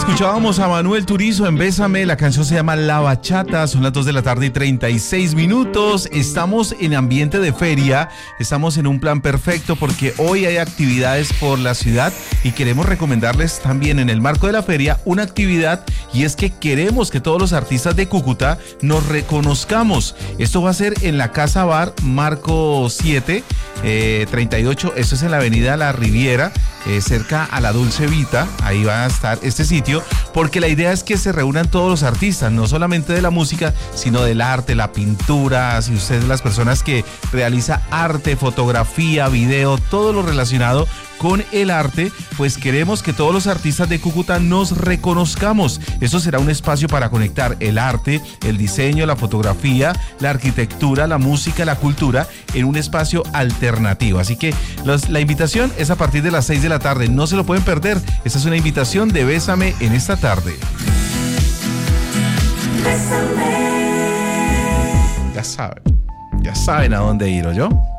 Escuchábamos a Manuel Turizo en Bésame, la canción se llama La Bachata, son las 2 de la tarde y 36 minutos, estamos en ambiente de feria, estamos en un plan perfecto porque hoy hay actividades por la ciudad y queremos recomendarles también en el marco de la feria una actividad, y es que queremos que todos los artistas de Cúcuta nos reconozcamos. Esto va a ser en la Casa Bar Marco 7, 38, esto es en la avenida La Riviera, cerca a la Dulce Vita, ahí va a estar este sitio, porque la idea es que se reúnan todos los artistas, no solamente de la música, sino del arte, la pintura, si usted es de las personas que realiza arte, fotografía, video, todo lo relacionado con el arte, pues queremos que todos los artistas de Cúcuta nos reconozcamos. Eso será un espacio para conectar el arte, el diseño, la fotografía, la arquitectura, la música, la cultura en un espacio alternativo. Así que la invitación es a partir de las 6 de la tarde. No se lo pueden perder. Esta es una invitación de Bésame en esta tarde. Bésame. Ya saben a dónde ir, ¿o yo?